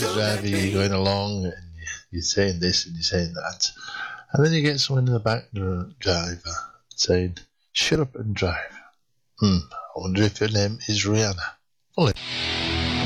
the driver, you're going along and you're saying this and you're saying that, and then you get someone in the back driver saying, "Shut up and drive." I wonder if her name is Rihanna. Well,